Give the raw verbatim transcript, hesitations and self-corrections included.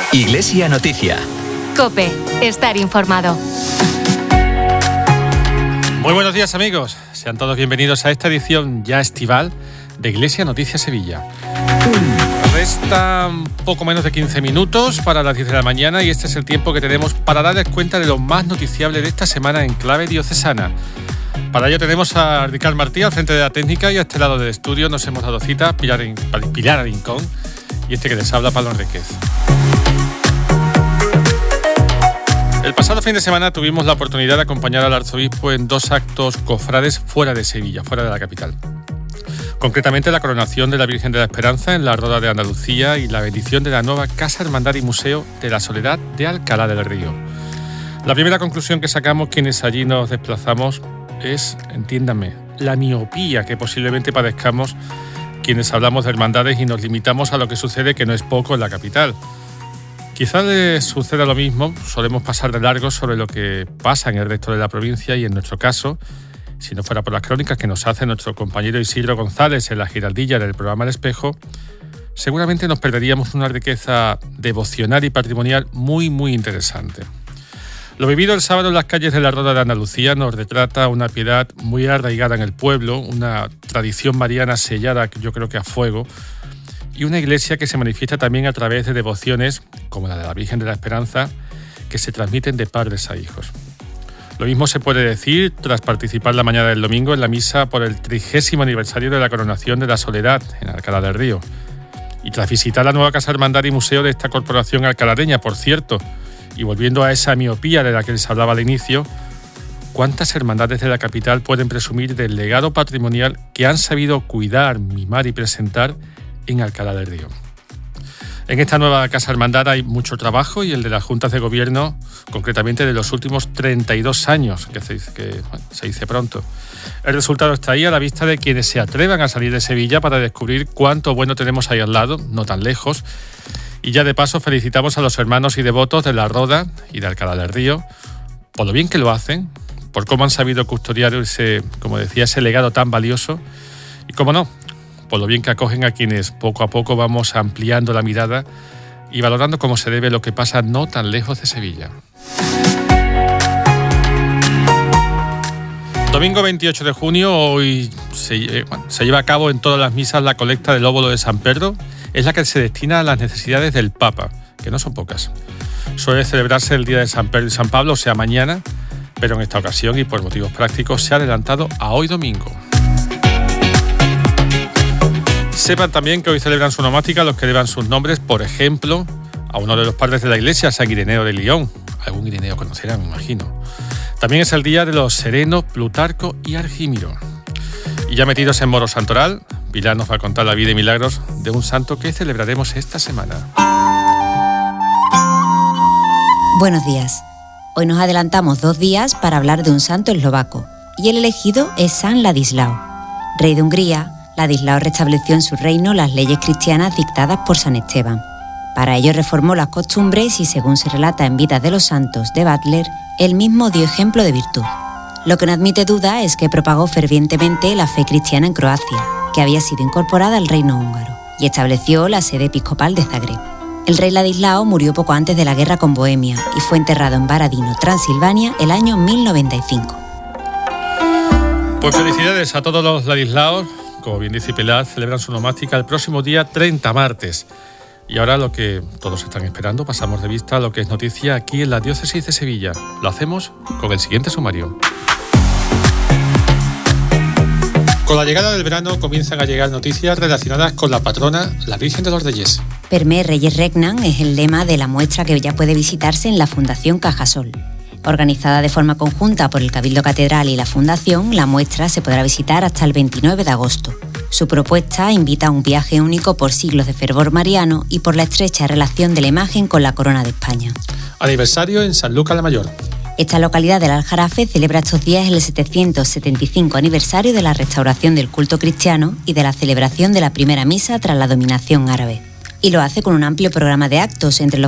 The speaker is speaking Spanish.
Iglesia Noticia. COPE. Estar informado. Muy buenos días, amigos. Sean todos bienvenidos a esta edición ya estival de Iglesia Noticia Sevilla. Restan poco menos de quince minutos para las diez de la mañana y este es el tiempo que tenemos para darles cuenta de lo más noticiable de esta semana en clave diocesana. Para ello tenemos a Ricard Martí al frente de la técnica y a este lado del estudio nos hemos dado cita Pilar, Pilar Rincón y este que les habla, Pablo Enríquez. El pasado fin de semana tuvimos la oportunidad de acompañar al arzobispo en dos actos cofrades fuera de Sevilla, fuera de la capital. Concretamente la coronación de la Virgen de la Esperanza en la Roda de Andalucía y la bendición de la nueva Casa Hermandad y Museo de la Soledad de Alcalá del Río. La primera conclusión que sacamos quienes allí nos desplazamos es, entiéndanme, la miopía que posiblemente padezcamos quienes hablamos de hermandades y nos limitamos a lo que sucede, que no es poco, en la capital. Quizás les suceda lo mismo, solemos pasar de largo sobre lo que pasa en el resto de la provincia y en nuestro caso, si no fuera por las crónicas que nos hace nuestro compañero Isidro González en la Giraldilla del programa El Espejo, seguramente nos perderíamos una riqueza devocional y patrimonial muy, muy interesante. Lo vivido el sábado en las calles de la Roda de Andalucía nos retrata una piedad muy arraigada en el pueblo, una tradición mariana sellada, yo creo que a fuego, y una iglesia que se manifiesta también a través de devociones, como la de la Virgen de la Esperanza, que se transmiten de padres a hijos. Lo mismo se puede decir tras participar la mañana del domingo en la misa por el trigésimo aniversario de la coronación de la Soledad en Alcalá del Río, y tras visitar la nueva Casa Hermandad y Museo de esta corporación alcalareña, por cierto. Y volviendo a esa miopía de la que les hablaba al inicio, ¿cuántas hermandades de la capital pueden presumir del legado patrimonial que han sabido cuidar, mimar y presentar en Alcalá del Río? En esta nueva Casa Hermandad hay mucho trabajo y el de las juntas de gobierno, concretamente de los últimos treinta y dos años, que se dice, que, bueno, se dice pronto. El resultado está ahí a la vista de quienes se atrevan a salir de Sevilla para descubrir cuánto bueno tenemos ahí al lado, no tan lejos. Y ya de paso felicitamos a los hermanos y devotos de la Roda y de Alcalá del Río por lo bien que lo hacen, por cómo han sabido custodiar ese, como decía, ese legado tan valioso y, cómo no, por lo bien que acogen a quienes poco a poco vamos ampliando la mirada y valorando cómo se debe lo que pasa no tan lejos de Sevilla. Domingo veintiocho de junio, hoy se, bueno, se lleva a cabo en todas las misas la colecta del óbolo de San Pedro. Es la que se destina a las necesidades del Papa, que no son pocas. Suele celebrarse el día de San Pedro y San Pablo, o sea, mañana, pero en esta ocasión y por motivos prácticos se ha adelantado a hoy domingo. Sepan también que hoy celebran su nomática los que llevan sus nombres, por ejemplo, a uno de los padres de la iglesia, San Ireneo de Lyon. Algún Ireneo conocerán, me imagino. También es el día de los Sereno, Plutarco y Argimiro. Y ya metidos en Moro Santoral, Pilar nos va a contar la vida y milagros de un santo que celebraremos esta semana. Buenos días. Hoy nos adelantamos dos días para hablar de un santo eslovaco, y el elegido es San Ladislao. Rey de Hungría, Ladislao restableció en su reino las leyes cristianas dictadas por San Esteban. Para ello reformó las costumbres y, según se relata en Vidas de los Santos de Butler, él mismo dio ejemplo de virtud. Lo que no admite duda es que propagó fervientemente la fe cristiana en Croacia, que había sido incorporada al reino húngaro, y estableció la sede episcopal de Zagreb. El rey Ladislao murió poco antes de la guerra con Bohemia y fue enterrado en Baradino, Transilvania, el año mil noventa y cinco. Pues felicidades a todos los Ladislaos. Como bien dice Pilar, celebran su nomástica el próximo día treinta, martes. Y ahora lo que todos están esperando, pasamos de vista a lo que es noticia aquí en la Diócesis de Sevilla. Lo hacemos con el siguiente sumario. Con la llegada del verano comienzan a llegar noticias relacionadas con la patrona, la Virgen de los Reyes. Per me Reyes Regnan es el lema de la muestra que ya puede visitarse en la Fundación Cajasol. Organizada de forma conjunta por el Cabildo Catedral y la Fundación, la muestra se podrá visitar hasta el veintinueve de agosto. Su propuesta invita a un viaje único por siglos de fervor mariano y por la estrecha relación de la imagen con la corona de España. Aniversario en Sanlúcar la Mayor. Esta localidad del Aljarafe celebra estos días el setecientos setenta y cinco aniversario de la restauración del culto cristiano y de la celebración de la primera misa tras la dominación árabe. Y lo hace con un amplio programa de actos, entre los